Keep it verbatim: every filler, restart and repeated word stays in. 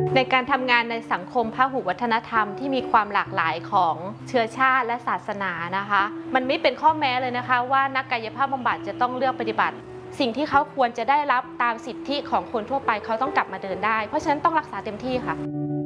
ในการทำงานในสังคมพหุวัฒนธรรมที่มีความหลากหลายของเชื้อชาติและศาสนานะคะมันไม่เป็นข้อแม้เลยนะคะว่านักกายภาพบำบัดจะต้องเลือกปฏิบัติสิ่งที่เขาควรจะได้รับตามสิทธิของคนทั่วไปเขาต้องกลับมาเดินได้เพราะฉะนั้นต้องรักษาเต็มที่ค่ะ